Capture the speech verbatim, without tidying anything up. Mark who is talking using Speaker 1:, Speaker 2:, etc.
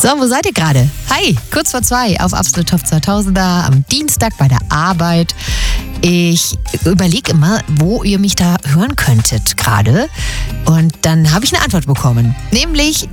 Speaker 1: So, wo seid ihr gerade? Hi, kurz vor zwei auf Absolut Top zweitausender am Dienstag bei der Arbeit. Ich überlege immer, wo ihr mich da hören könntet gerade. Und dann habe ich eine Antwort bekommen. Nämlich